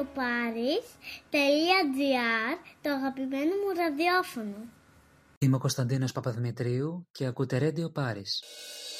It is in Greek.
radioparis.gr, το αγαπημένο μου ραδιόφωνο. Είμαι ο Κωνσταντίνος Παπαδημητρίου και ακούτε Radio Paris.